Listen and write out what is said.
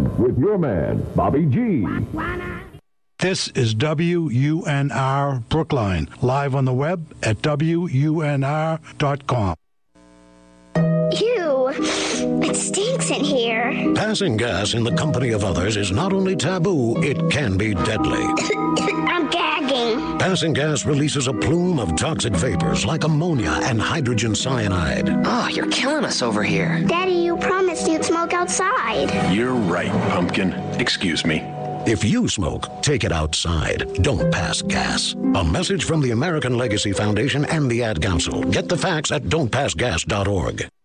on with your man, Bobby G. This is WUNR Brookline, live on the web at WUNR.com. Ew, it stinks in here. Passing gas in the company of others is not only taboo, it can be deadly. I'm gagging. Passing gas releases a plume of toxic vapors like ammonia and hydrogen cyanide. Oh, you're killing us over here. Daddy, you promised you'd smoke outside. You're right, Pumpkin. Excuse me. If you smoke, take it outside. Don't pass gas. A message from the American Legacy Foundation and the Ad Council. Get the facts at don'tpassgas.org.